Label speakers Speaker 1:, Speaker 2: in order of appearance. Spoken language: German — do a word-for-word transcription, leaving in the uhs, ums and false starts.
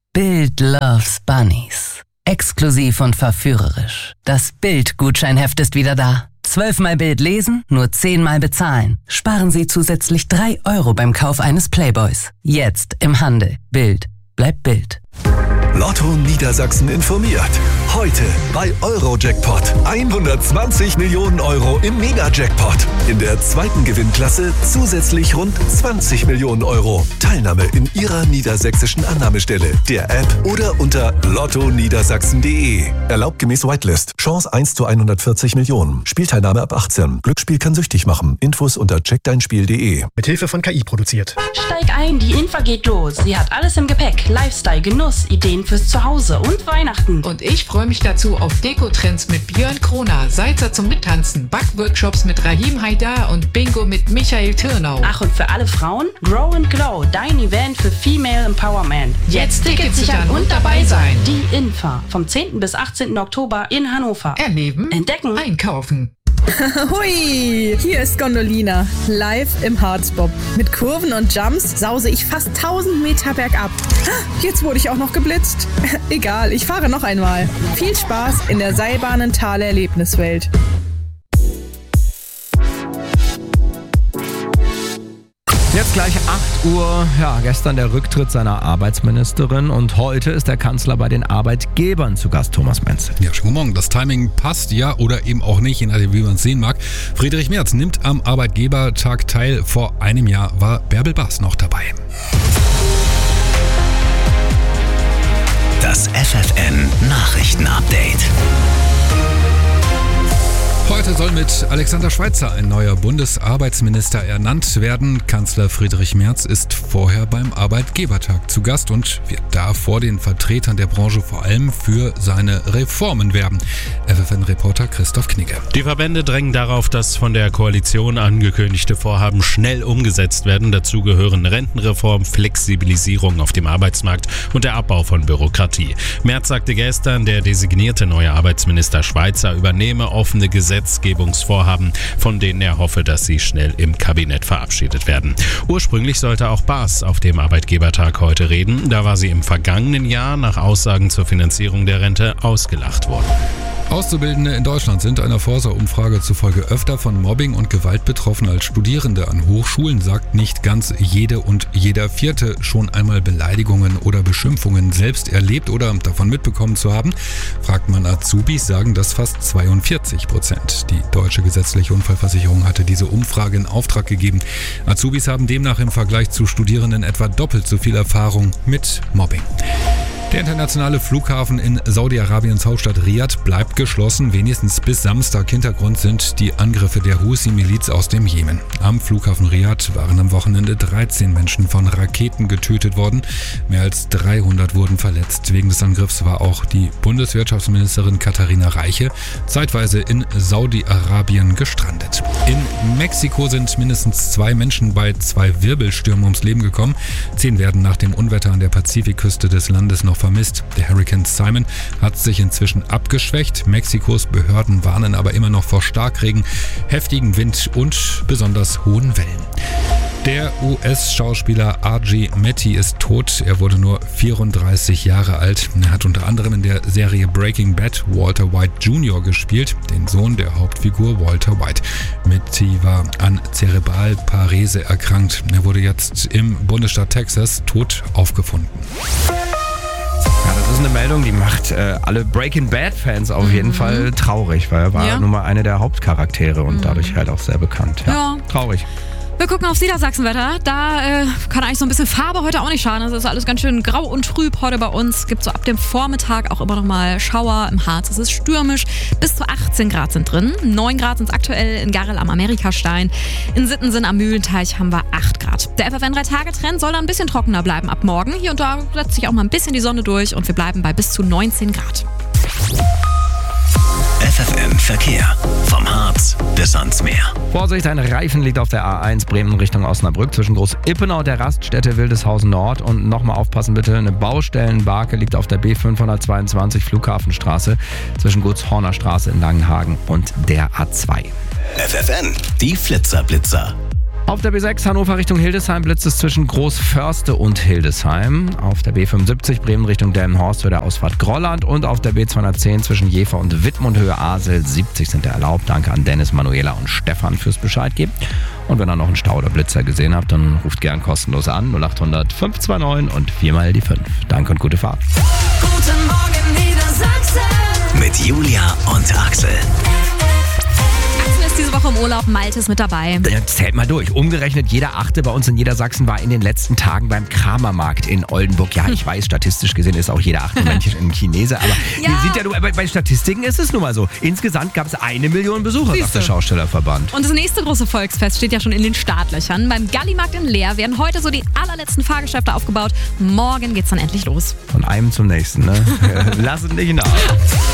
Speaker 1: Bild loves Bunnies. Exklusiv und verführerisch. Das Bild-Gutscheinheft ist wieder da. Zwölfmal Bild lesen, nur zehnmal bezahlen. Sparen Sie zusätzlich drei Euro beim Kauf eines Playboys. Jetzt im Handel. Bild bleibt Bild.
Speaker 2: Lotto Niedersachsen informiert. Heute bei Eurojackpot. hundertzwanzig Millionen Euro im Mega-Jackpot. In der zweiten Gewinnklasse zusätzlich rund zwanzig Millionen Euro. Teilnahme in Ihrer niedersächsischen Annahmestelle, der App oder unter lotto niedersachsen punkt de. Erlaubt gemäß Whitelist. Chance eins zu hundertvierzig Millionen. Spielteilnahme ab achtzehn. Glücksspiel kann süchtig machen. Infos unter check dein spiel punkt de.
Speaker 3: Mithilfe von K I produziert.
Speaker 4: Steig ein, die Infa geht los. Sie hat alles im Gepäck. Lifestyle, Genuss, Ideen fürs Zuhause und Weihnachten.
Speaker 5: Und ich freue mich dazu auf Deko-Trends mit Björn Kroner, Salzer zum Mittanzen, Backworkshops mit Rahim Haidar und Bingo mit Michael Türnau.
Speaker 4: Ach, und für alle Frauen? Grow and Glow, dein Event für Female Empowerment.
Speaker 5: Jetzt Tickets sichern und dabei sein.
Speaker 4: Die Infa, vom zehnten bis achtzehnten Oktober in Hannover.
Speaker 5: Erleben,
Speaker 4: entdecken,
Speaker 5: einkaufen.
Speaker 6: Hui, hier ist Gondolina, live im Harzbob. Mit Kurven und Jumps sause ich fast tausend Meter bergab. Jetzt wurde ich auch noch geblitzt. Egal, ich fahre noch einmal. Viel Spaß in der Seilbahnentaler Erlebniswelt.
Speaker 7: Jetzt gleich acht Uhr, ja, gestern der Rücktritt seiner Arbeitsministerin und heute ist der Kanzler bei den Arbeitgebern zu Gast, Thomas Menzel.
Speaker 8: Ja, schönen guten Morgen. Das Timing passt ja oder eben auch nicht, je nachdem, wie man es sehen mag. Friedrich Merz nimmt am Arbeitgebertag teil. Vor einem Jahr war Bärbel Baas noch dabei.
Speaker 2: Das F F N Nachrichtenupdate.
Speaker 8: Heute soll mit Alexander Schweitzer ein neuer Bundesarbeitsminister ernannt werden. Kanzler Friedrich Merz ist vorher beim Arbeitgebertag zu Gast und wird da vor den Vertretern der Branche vor allem für seine Reformen werben. F F N-Reporter Christoph Knigge.
Speaker 9: Die Verbände drängen darauf, dass von der Koalition angekündigte Vorhaben schnell umgesetzt werden. Dazu gehören Rentenreform, Flexibilisierung auf dem Arbeitsmarkt und der Abbau von Bürokratie. Merz sagte gestern, der designierte neue Arbeitsminister Schweitzer übernehme offene Gesetze Gesetzgebungsvorhaben, von denen er hoffe, dass sie schnell im Kabinett verabschiedet werden. Ursprünglich sollte auch Baas auf dem Arbeitgebertag heute reden. Da war sie im vergangenen Jahr nach Aussagen zur Finanzierung der Rente ausgelacht worden.
Speaker 8: Auszubildende in Deutschland sind einer Forsa-Umfrage zufolge öfter von Mobbing und Gewalt betroffen als Studierende an Hochschulen, sagt nicht ganz jede und jeder Vierte schon einmal Beleidigungen oder Beschimpfungen selbst erlebt oder davon mitbekommen zu haben. Fragt man Azubis, sagen das fast zweiundvierzig Prozent. Die Deutsche Gesetzliche Unfallversicherung hatte diese Umfrage in Auftrag gegeben. Azubis haben demnach im Vergleich zu Studierenden etwa doppelt so viel Erfahrung mit Mobbing. Der internationale Flughafen in Saudi-Arabiens Hauptstadt Riad bleibt geschlossen, wenigstens bis Samstag. Hintergrund sind die Angriffe der Husi-Miliz aus dem Jemen. Am Flughafen Riad waren am Wochenende dreizehn Menschen von Raketen getötet worden. Mehr als dreihundert wurden verletzt. Wegen des Angriffs war auch die Bundeswirtschaftsministerin Katharina Reiche zeitweise in Saudi-Arabien gestrandet. In Mexiko sind mindestens zwei Menschen bei zwei Wirbelstürmen ums Leben gekommen. Zehn werden nach dem Unwetter an der Pazifikküste des Landes noch vermisst. Der Hurrikan Simon hat sich inzwischen abgeschwächt. Mexikos Behörden warnen aber immer noch vor Starkregen, heftigem Wind und besonders hohen Wellen. Der U S-Schauspieler Argymetti ist tot. Er wurde nur vierunddreißig Jahre alt. Er hat unter anderem in der Serie Breaking Bad Walter White Junior gespielt, den Sohn der Hauptfigur Walter White. Metti war an Zerebralparese erkrankt. Er wurde jetzt im Bundesstaat Texas tot aufgefunden.
Speaker 7: Ja, das ist eine Meldung, die macht äh, alle Breaking Bad-Fans auf jeden mhm. Fall traurig, weil er war ja. nun mal einer der Hauptcharaktere und mhm. dadurch halt auch sehr bekannt. Ja,
Speaker 10: ja.
Speaker 7: Traurig.
Speaker 10: Wir gucken aufs Niedersachsenwetter. Da äh, kann eigentlich so ein bisschen Farbe heute auch nicht schaden. Es ist alles ganz schön grau und trüb heute bei uns. Es gibt so ab dem Vormittag auch immer noch mal Schauer im Harz. Es ist stürmisch. Bis zu achtzehn Grad sind drin. neun Grad sind es aktuell in Garrel am Amerikastein. In Sittensen am Mühlenteich haben wir acht Grad. Der F F N drei Tage Trend soll dann ein bisschen trockener bleiben ab morgen. Hier und da setzt sich auch mal ein bisschen die Sonne durch und wir bleiben bei bis zu neunzehn Grad.
Speaker 2: F F N Verkehr. Vom Harz bis ans Meer.
Speaker 7: Vorsicht, ein Reifen liegt auf der A eins Bremen Richtung Osnabrück zwischen Groß-Ippenau und der Raststätte Wildeshausen Nord. Und nochmal aufpassen bitte, eine Baustellenbarke liegt auf der B fünfhundertzweiundzwanzig Flughafenstraße zwischen Gutshorner Straße in Langenhagen und der A zwei.
Speaker 2: F F N, die Flitzerblitzer.
Speaker 7: Auf der B sechs Hannover Richtung Hildesheim blitzt es zwischen Großförste und Hildesheim. Auf der B fünfundsiebzig Bremen Richtung Delmenhorst für der Ausfahrt Grolland. Und auf der B zweihundertzehn zwischen Jever und Wittmund Höhe Asel siebzig sind erlaubt. Danke an Dennis, Manuela und Stefan fürs Bescheid geben. Und wenn ihr noch einen Stau oder Blitzer gesehen habt, dann ruft gern kostenlos an null acht hundert fünf zwei neun und viermal die fünf. Danke und gute Fahrt.
Speaker 3: Guten Morgen Niedersachsen.
Speaker 2: Mit Julia und Axel.
Speaker 10: Axel ist diese Woche im Urlaub, Malte ist mit dabei.
Speaker 7: Ja, zählt mal durch. Umgerechnet jeder Achte bei uns in Niedersachsen war in den letzten Tagen beim Kramermarkt in Oldenburg. Ja, ich weiß, statistisch gesehen ist auch jeder Achte Mensch ein Chinese, aber
Speaker 10: Ja.
Speaker 7: wir sind ja nur, bei, bei Statistiken ist es nun mal so. Insgesamt gab es eine Million Besucher, sagt der Schaustellerverband.
Speaker 10: Und das nächste große Volksfest steht ja schon in den Startlöchern. Beim Gallimarkt in Leer werden heute so die allerletzten Fahrgeschäfte aufgebaut. Morgen geht's dann endlich los.
Speaker 7: Von einem zum nächsten, ne? Lass es nicht nach.